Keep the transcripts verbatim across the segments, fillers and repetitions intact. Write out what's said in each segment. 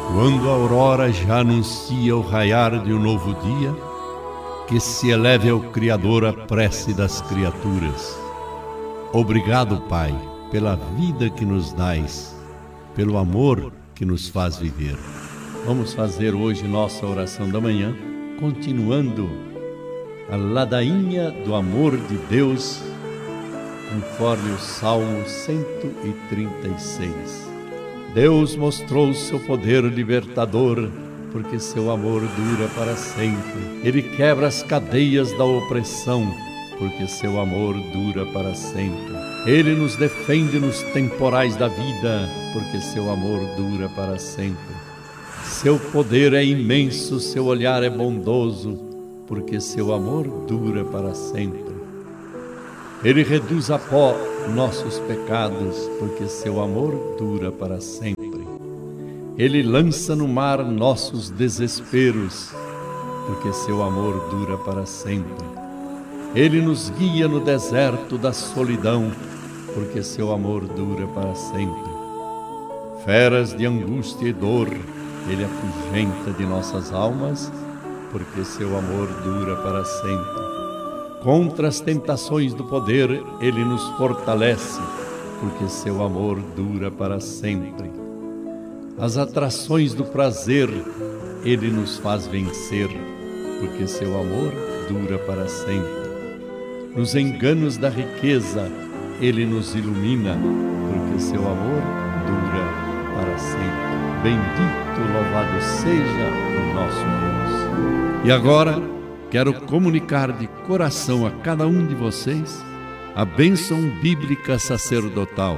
Quando a aurora já anuncia o raiar de um novo dia, que se eleve ao Criador a prece das criaturas. Obrigado, Pai, pela vida que nos dais, pelo amor que nos faz viver. Vamos fazer hoje nossa oração da manhã, continuando a ladainha do amor de Deus, conforme o Salmo cento e trinta e seis. Deus mostrou seu poder libertador, porque seu amor dura para sempre. Ele quebra as cadeias da opressão, porque seu amor dura para sempre. Ele nos defende nos temporais da vida, porque seu amor dura para sempre. Seu poder é imenso, seu olhar é bondoso, porque seu amor dura para sempre. Ele reduz a pó nossos pecados, porque seu amor dura para sempre. Ele lança no mar nossos desesperos, porque seu amor dura para sempre. Ele nos guia no deserto da solidão, porque seu amor dura para sempre. Feras de angústia e dor, ele afugenta de nossas almas, porque seu amor dura para sempre. Contra as tentações do poder, ele nos fortalece, porque seu amor dura para sempre. As atrações do prazer, ele nos faz vencer, porque seu amor dura para sempre. Nos enganos da riqueza, ele nos ilumina, porque seu amor dura para sempre. Bendito, louvado seja o nosso Deus. E agora, quero comunicar de coração a cada um de vocês a bênção bíblica sacerdotal.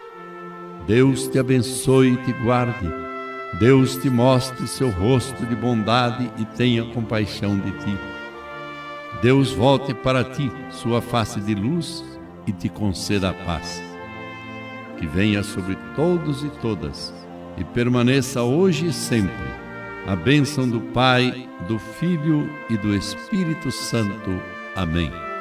Deus te abençoe e te guarde. Deus te mostre seu rosto de bondade e tenha compaixão de ti. Deus volte para ti sua face de luz e te conceda a paz. Que venha sobre todos e todas e permaneça hoje e sempre a bênção do Pai, do Filho e do Espírito Santo. Amém.